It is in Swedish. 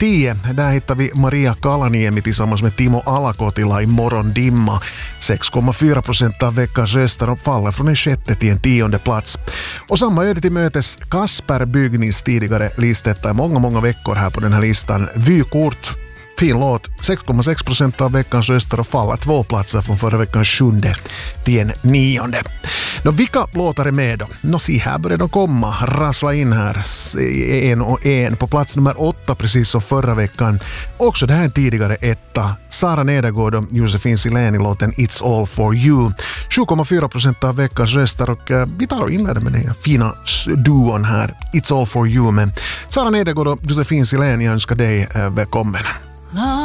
10. Där hittar vi Maria Kalaniemi tillsammans med Timo Alakotila i Morgon dimma. 6,4% av veckans röster och faller från en 6:e till en 10:e plats. Och samma öde till mötes Kasper Bygnings tidigare listetta i många veckor här på den här listan. Vykort, fin låt, 6,6% av veckans röster och faller 2 platser från förra veckans 7:e till en 9:e. Vilka låtar är med då? Se, här börjar de komma, rassla in här, en och en på plats nummer 8, precis som förra veckan. Också det här är en tidigare etta. Sara Nedergård och Josefin Silén i låten It's All For You. 7,4% av veckans röster och vi tar och inleder med den fina duon här, It's All For You. Men Sara Nedergård och Josefin Silén, jag önskar dig välkommen.